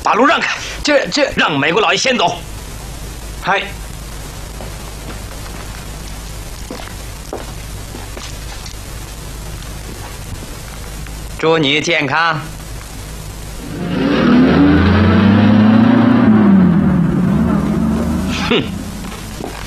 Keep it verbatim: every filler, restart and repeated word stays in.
把路让开。 这这， 让美国佬爷先走。 嗨。 祝你健康。